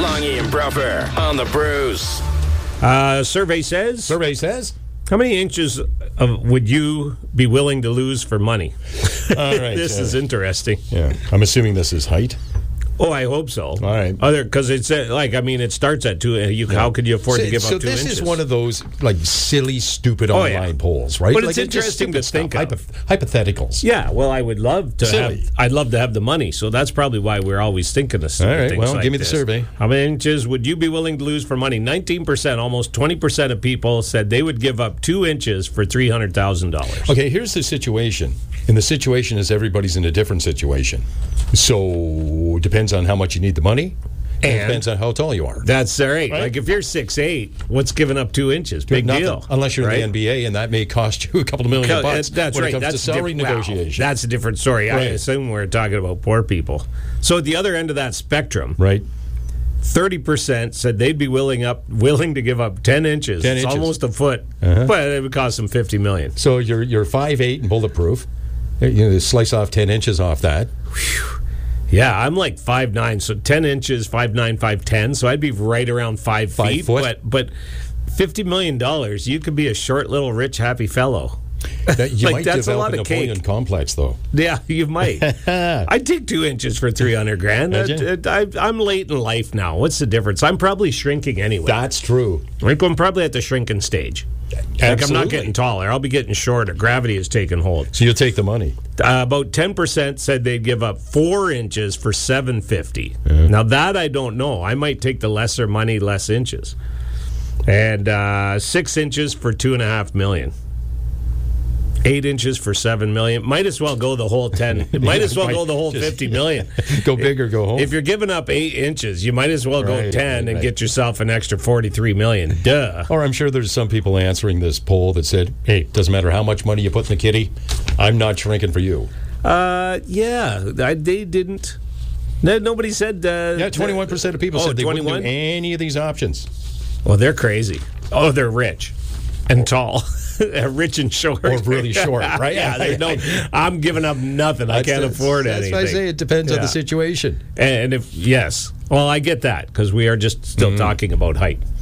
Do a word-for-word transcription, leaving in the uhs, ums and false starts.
Longy and Bruffer on the Bruce. Uh, survey says. Survey says. How many inches of, would you be willing to lose for money? All right. This uh, is interesting. Yeah. I'm assuming this is height. Oh, I hope so. All right. Other because it's uh, like I mean, it starts at two. Uh, you, yeah. How could you afford so, to give so up two this inches? is one of those like silly, stupid oh, online yeah. polls, right? But like, it's interesting to think stuff, of hypo- hypotheticals. Yeah. Well, I would love to silly. have. I'd love to have the money. So that's probably why we're always thinking of All right. things Well, like give me this. the survey. How many inches would you be willing to lose for money? Nineteen percent, almost twenty percent of people said they would give up two inches for three hundred thousand dollars. Okay. Here's the situation, and the situation is everybody's in a different situation. So it depends on how much you need the money. And it depends on how tall you are. That's all right. right. Like if you're six eight, what's giving up two inches? Big Nothing, deal. Unless you're right? in the N B A, and that may cost you a couple of million Co- bucks. That's when right. It comes that's to salary diff- negotiation. Wow. That's a different story. Right. I assume we're talking about poor people. So at the other end of that spectrum, right? Thirty percent said they'd be willing up, willing to give up ten inches. Ten it's inches. almost a foot, uh-huh. but it would cost them fifty million. So you're you're five eight and bulletproof. You know, slice off ten inches off that. Whew. Yeah, I'm like five nine, so ten inches, five nine, five ten. So I'd be right around five, five feet. Foot. But but fifty million dollars, you could be a short, little, rich, happy fellow. That you like, might that's develop a lot a of Napoleon cake. complex, though. Yeah, you might. I'd take two inches for three hundred grand. Would I, I, I'm late in life now. What's the difference? I'm probably shrinking anyway. That's true. Like I'm probably at the shrinking stage. Absolutely. Like I'm not getting taller. I'll be getting shorter. Gravity has taken hold. So you'll take the money. Uh, about ten percent said they'd give up four inches for seven fifty. Yeah. Now that I don't know. I might take the lesser money, less inches, and uh, six inches for two and a half million. Eight inches for seven million. Might as well go the whole ten. Might as well go the whole fifty million. Go big or go home. If you're giving up eight inches, you might as well go Right, ten right, and right. get yourself an extra forty-three million. Duh. Or I'm sure there's some people answering this poll that said, "Hey, doesn't matter how much money you put in the kitty, I'm not shrinking for you." Uh, yeah, I, they didn't. No, nobody said. Uh, Yeah, twenty-one percent of people oh, said they twenty-one? wouldn't do any of these options. Well, they're crazy. Oh, they're rich and tall. Rich and short. Or really short, right? Yeah, they don't. I'm giving up nothing. I can't That's- afford that's anything. That's why I say it depends on Yeah. the situation. And if yes, well, I get that because we are just still talking about height.